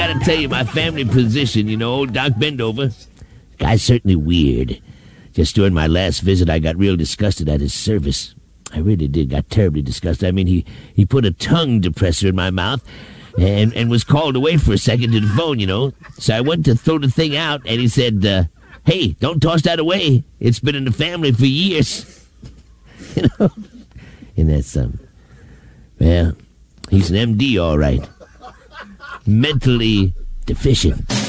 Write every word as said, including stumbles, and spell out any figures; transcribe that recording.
gotta tell you, my family position, you know, old Doc Bendover, guy's certainly weird. Just during my last visit, I got real disgusted at his service. I really did, got terribly disgusted. I mean, he, he put a tongue depressor in my mouth and, and was called away for a second to the phone, you know. So I went to throw the thing out, and he said, uh, hey, don't toss that away. It's been in the family for years. You know? And that's something. Um, well, he's an M D, all right. Mentally deficient.